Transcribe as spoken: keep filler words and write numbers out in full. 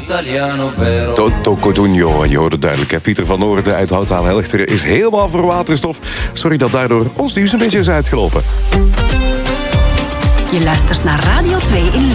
italiano vero. Toto Cotugno, je hoorde duidelijk. Hè? Pieter van Noorden uit Hout aan Helchteren is helemaal voor waterstof. Sorry dat daardoor ons nieuws een beetje is uitgelopen. Je luistert naar Radio twee in